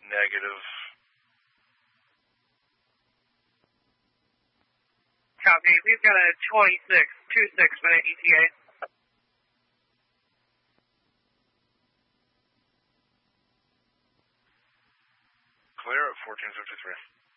Negative. Copy. We've got a 26-minute ETA. Clear at 1453.